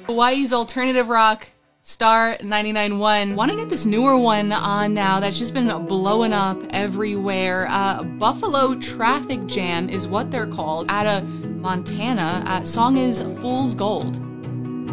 Hawaii's alternative rock, Star 99.1. Want to get this newer one on now that's just been blowing up everywhere. Buffalo Traffic Jam is what they're called, out of Montana. Song is Fool's Gold.